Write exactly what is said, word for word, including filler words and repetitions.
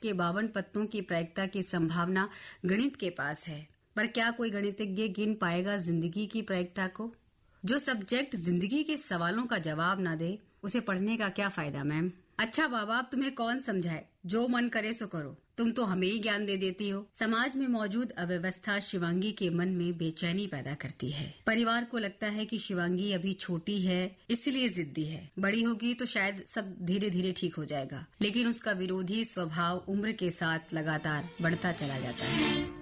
के बावन पत्तों की प्रायिकता की संभावना गणित के पास है, पर क्या कोई गणितज्ञ गिन पाएगा जिंदगी की प्रायिकता को? जो सब्जेक्ट जिंदगी के सवालों का जवाब ना दे, उसे पढ़ने का क्या फायदा मैम? अच्छा बाबा, अब तुम्हें कौन समझाए? जो मन करे सो करो, तुम तो हमें ही ज्ञान दे देती हो। समाज में मौजूद अव्यवस्था शिवांगी के मन में बेचैनी पैदा करती है। परिवार को लगता है कि शिवांगी अभी छोटी है, इसलिए जिद्दी है। बड़ी होगी तो शायद सब धीरे धीरे ठीक हो जाएगा, लेकिन उसका विरोधी स्वभाव उम्र के साथ लगातार बढ़ता चला जाता है।